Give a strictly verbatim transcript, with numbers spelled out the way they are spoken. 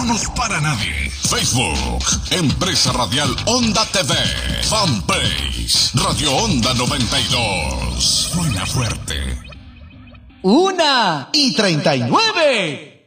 somos para nadie. Facebook, Empresa Radial Onda T V. Fanpage, Radio Onda noventa y dos. Suena fuerte. Una y treinta y nueve.